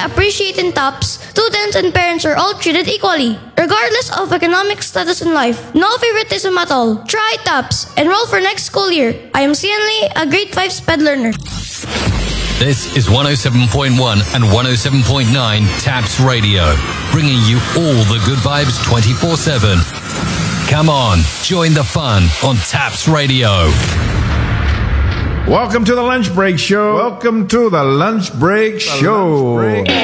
appreciate in TAPS, students and parents are all treated equally, regardless of economic status in life. No favoritism at all. Try TAPS. Enroll for next school year. I am Sian Lee, a grade 5 SPED learner. This is 107.1 and 107.9 TAPS Radio, bringing you all the good vibes 24/7. Come on, join the fun on TAPS Radio. Welcome to the Lunch Break Show.